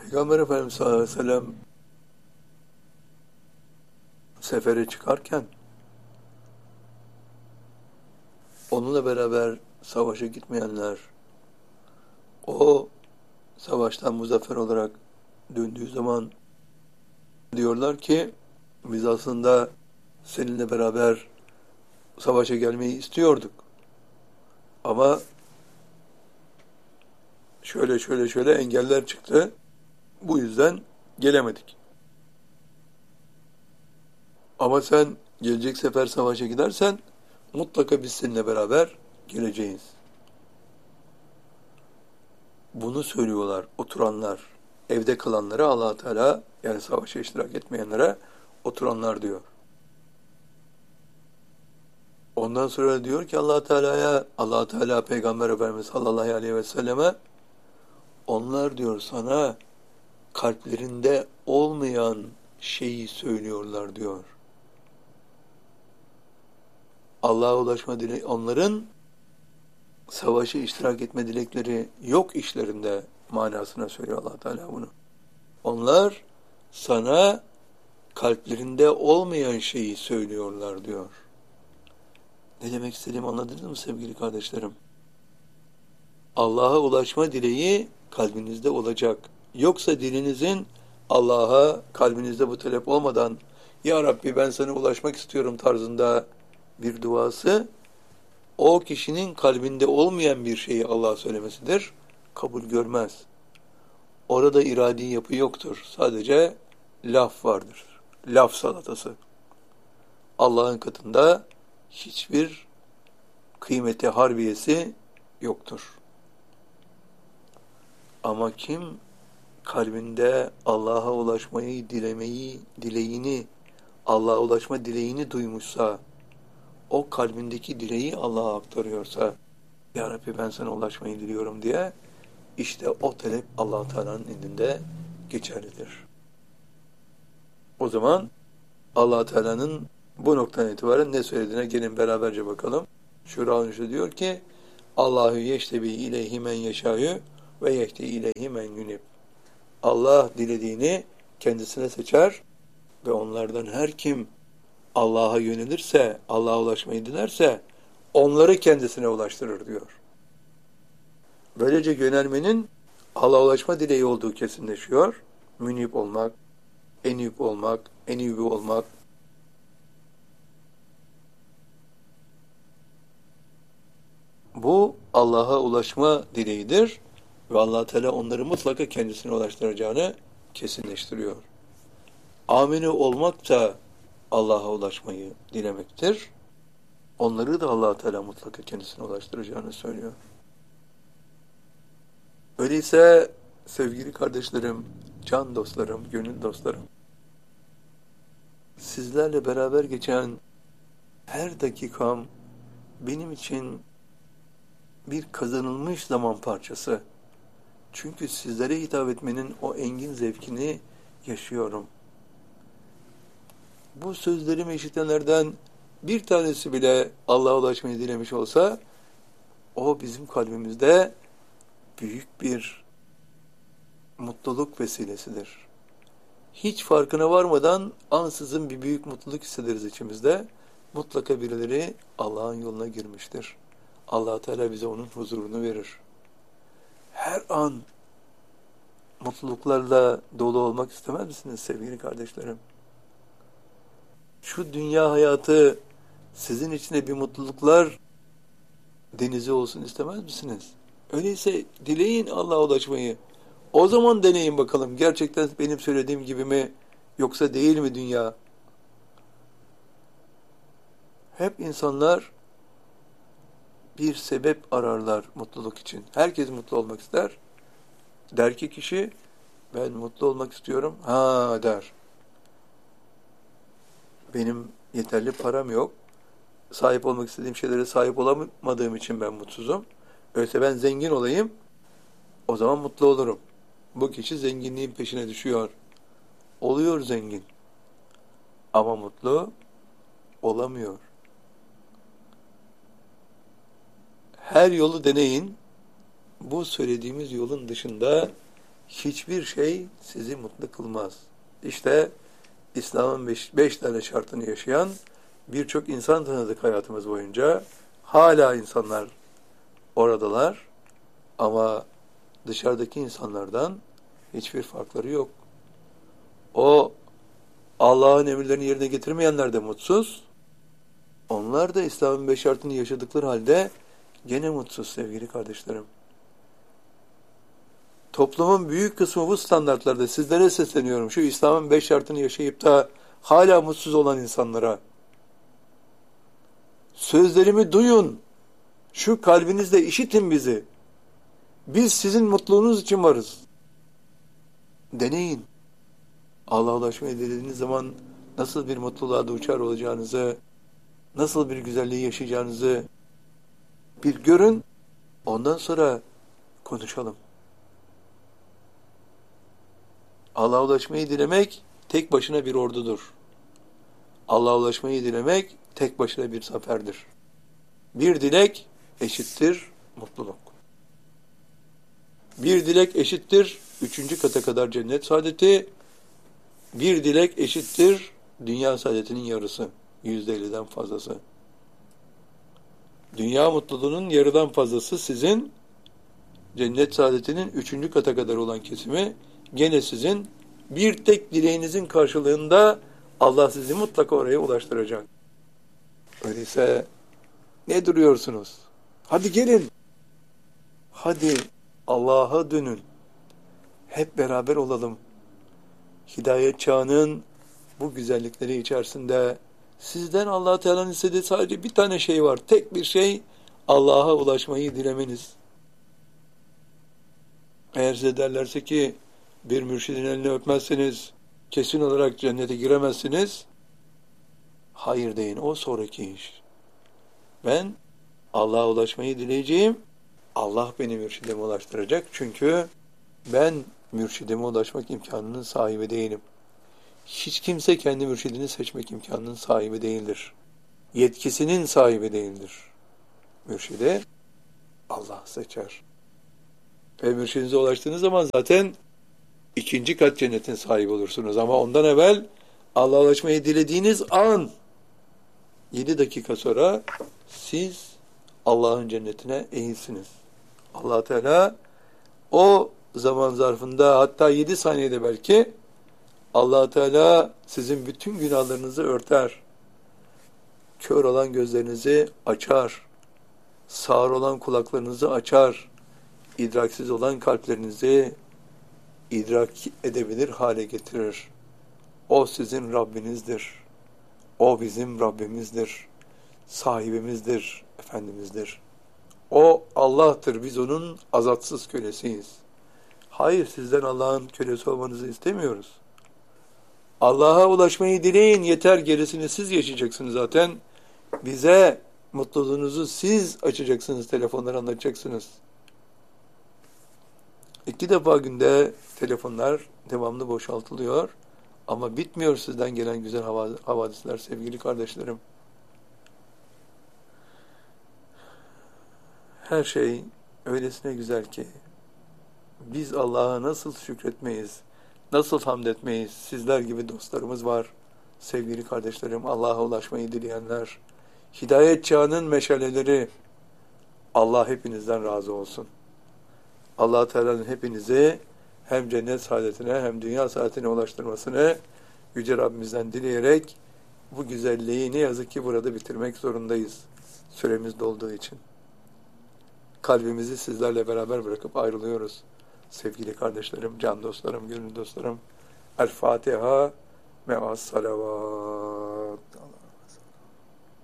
Peygamber Efendimiz sallallahu aleyhi ve sellem sefere çıkarken onunla beraber savaşa gitmeyenler o savaştan muzaffer olarak döndüğü zaman diyorlar ki biz aslında seninle beraber savaşa gelmeyi istiyorduk. Ama şöyle engeller çıktı. Bu yüzden gelemedik. Ama sen gelecek sefer savaşa gidersen mutlaka biz seninle beraber geleceğiz. Bunu söylüyorlar oturanlar. Evde kalanlara Allah Teala, yani savaşa iştirak etmeyenlere oturanlar diyor. Ondan sonra diyor ki Allah Teala Peygamber Efendimiz sallallahu aleyhi ve selleme, onlar diyor sana kalplerinde olmayan şeyi söylüyorlar diyor. Allah'a ulaşma dileği, onların savaşa iştirak etme dilekleri yok işlerinde manasına söylüyor Allah Teala bunu. Onlar sana kalplerinde olmayan şeyi söylüyorlar diyor. Ne demek istediğimi anladınız mı sevgili kardeşlerim? Allah'a ulaşma dileği kalbinizde olacak. Yoksa dilinizin Allah'a kalbinizde bu talep olmadan Ya Rabbi ben sana ulaşmak istiyorum tarzında bir duası, o kişinin kalbinde olmayan bir şeyi Allah'a söylemesidir. Kabul görmez. Orada iradi yapı yoktur. Sadece laf vardır. Laf salatası. Allah'ın katında hiçbir kıymeti harbiyesi yoktur. Ama kim kalbinde Allah'a ulaşmayı Allah'a ulaşma dileğini duymuşsa, o kalbindeki dileği Allah'a aktarıyorsa, Ya Rabbi ben sana ulaşmayı diliyorum diye, işte o talep Allah Teala'nın indinde geçerlidir. O zaman Allah Teala'nın bu noktadan itibaren ne söylediğine gelin beraberce bakalım. Şura diyor ki Allahu yeştebi ileyhi men yeşâ'yu ve yehdi ileyhi men yunib. Allah dilediğini kendisine seçer ve onlardan her kim Allah'a yönelirse, Allah'a ulaşmayı dilerse onları kendisine ulaştırır diyor. Böylece yönelmenin Allah'a ulaşma dileği olduğu kesinleşiyor. Münib olmak, enib olmak, enibi olmak. Bu Allah'a ulaşma dileğidir ve Allah Teala onları mutlaka kendisine ulaştıracağını kesinleştiriyor. Amine olmak da Allah'a ulaşmayı dilemektir. Onları da Allah Teala mutlaka kendisine ulaştıracağını söylüyor. Öyleyse sevgili kardeşlerim, can dostlarım, gönül dostlarım, sizlerle beraber geçen her dakikam benim için bir kazanılmış zaman parçası. Çünkü sizlere hitap etmenin o engin zevkini yaşıyorum. Bu sözlerimi işitenlerden bir tanesi bile Allah'a ulaşmayı dilemiş olsa, o bizim kalbimizde büyük bir mutluluk vesilesidir. Hiç farkına varmadan ansızın bir büyük mutluluk hissederiz içimizde. Mutlaka birileri Allah'ın yoluna girmiştir. Allah Teala bize onun huzurunu verir. Her an mutluluklarla dolu olmak istemez misiniz sevgili kardeşlerim? Şu dünya hayatı sizin içine bir mutluluklar denizi olsun istemez misiniz? Öyleyse dileyin Allah'a ulaşmayı. O zaman deneyin bakalım gerçekten benim söylediğim gibi mi yoksa değil mi dünya? Hep insanlar bir sebep ararlar mutluluk için. Herkes mutlu olmak ister. Der ki kişi ben mutlu olmak istiyorum. Ha der. Benim yeterli param yok. Sahip olmak istediğim şeylere sahip olamadığım için ben mutsuzum. Öyleyse ben zengin olayım. O zaman mutlu olurum. Bu kişi zenginliğin peşine düşüyor. Oluyor zengin. Ama mutlu olamıyor. Her yolu deneyin. Bu söylediğimiz yolun dışında hiçbir şey sizi mutlu kılmaz. İşte İslam'ın beş tane şartını yaşayan birçok insan tanıdık hayatımız boyunca. Hala insanlar oradalar ama dışarıdaki insanlardan hiçbir farkları yok. O Allah'ın emirlerini yerine getirmeyenler de mutsuz. Onlar da İslam'ın 5 şartını yaşadıkları halde gene mutsuz sevgili kardeşlerim. Toplumun büyük kısmı bu standartlarda. Sizlere sesleniyorum. Şu İslam'ın 5 şartını yaşayıp da hala mutsuz olan insanlara. Sözlerimi duyun. Şu kalbinizle işitin bizi. Biz sizin mutluluğunuz için varız. Deneyin. Allah'a ulaşmayı dediğiniz zaman nasıl bir mutluluğa uçar olacağınızı, nasıl bir güzelliği yaşayacağınızı bir görün. Ondan sonra konuşalım. Allah'a ulaşmayı dilemek tek başına bir ordudur. Allah'a ulaşmayı dilemek tek başına bir zaferdir. Bir dilek eşittir mutluluk. Bir dilek eşittir 3. kata kadar cennet saadeti. Bir dilek eşittir dünya saadetinin yarısı. %50'den fazlası. Dünya mutluluğunun yarıdan fazlası sizin, cennet saadetinin 3. kata kadar olan kesimi gene sizin. Bir tek dileğinizin karşılığında Allah sizi mutlaka oraya ulaştıracak. Öyleyse ne duruyorsunuz? Hadi gelin. Hadi Allah'a dönün. Hep beraber olalım. Hidayet çağının bu güzellikleri içerisinde sizden Allah Teala'nın istediği sadece bir tane şey var. Tek bir şey, Allah'a ulaşmayı dilemeniz. Eğer size derlerse ki bir mürşidin elini öpmezseniz kesin olarak cennete giremezsiniz. Hayır deyin, o sonraki iş. Ben Allah'a ulaşmayı dileyeceğim. Allah beni mürşidime ulaştıracak. Çünkü ben mürşidime ulaşmak imkanının sahibi değilim. Hiç kimse kendi mürşidini seçmek imkanının sahibi değildir. Yetkisinin sahibi değildir. Mürşidi Allah seçer. Ve mürşidinize ulaştığınız zaman zaten 2. kat cennetin sahibi olursunuz. Ama ondan evvel Allah'a ulaşmayı dilediğiniz an 7 dakika sonra siz Allah'ın cennetine eğilsiniz. Allah Teala o zaman zarfında hatta 7 saniyede belki Allah Teala sizin bütün günahlarınızı örter. Kör olan gözlerinizi açar. Sağır olan kulaklarınızı açar. İdraksiz olan kalplerinizi idrak edebilir hale getirir. O sizin Rabbinizdir. O bizim Rabbimizdir. Sahibimizdir, Efendimizdir. O Allah'tır. Biz onun azatsız kölesiyiz. Hayır, sizden Allah'ın kölesi olmanızı istemiyoruz. Allah'a ulaşmayı dileyin. Yeter, gerisini siz yaşayacaksınız zaten. Bize mutluluğunuzu siz açacaksınız, telefonları anlatacaksınız. 2 defa günde telefonlar devamlı boşaltılıyor. Ama bitmiyor sizden gelen güzel havadisler sevgili kardeşlerim. Her şey öylesine güzel ki biz Allah'a nasıl şükretmeyiz, nasıl hamd etmeyiz? Sizler gibi dostlarımız var. Sevgili kardeşlerim, Allah'a ulaşmayı dileyenler, hidayet çağının meşaleleri, Allah hepinizden razı olsun. Allah Teala'nın hepinizi hem cennet saadetine hem dünya saadetine ulaştırmasını Yüce Rabbimizden dileyerek bu güzelliği ne yazık ki burada bitirmek zorundayız. Süremiz dolduğu için. Kalbimizi sizlerle beraber bırakıp ayrılıyoruz. Sevgili kardeşlerim, can dostlarım, gönül dostlarım. El Fatiha me'as salavat.